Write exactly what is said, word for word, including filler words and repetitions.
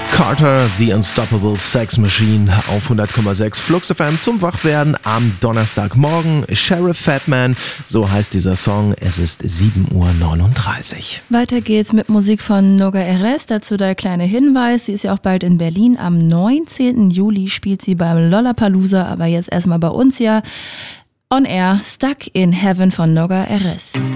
Carter, The Unstoppable Sex Machine auf hundert Komma sechs Flux F M zum Wachwerden am Donnerstagmorgen. Sheriff Fatman, so heißt dieser Song. Es ist sieben Uhr neununddreißig. Weiter geht's mit Musik von Noga Erez. Dazu der kleine Hinweis. Sie ist ja auch bald in Berlin. Am neunzehnten Juli spielt sie beim Lollapalooza, aber jetzt erstmal bei uns ja. On Air, Stuck in Heaven von Noga Erez.